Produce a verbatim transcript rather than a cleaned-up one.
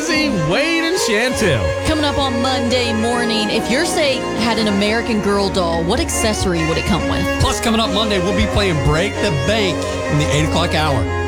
Lizzie, Wade, and Chantel. Coming up on Monday morning, if your state had an American Girl doll, what accessory would it come with? Plus, coming up Monday, we'll be playing Break the Bank in the eight o'clock hour.